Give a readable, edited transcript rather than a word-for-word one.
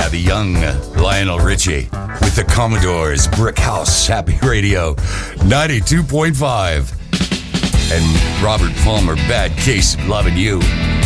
Yeah, the young Lionel Richie with the Commodores, Brick House, Happy Radio, 92.5. And Robert Palmer, Bad Case of Loving You.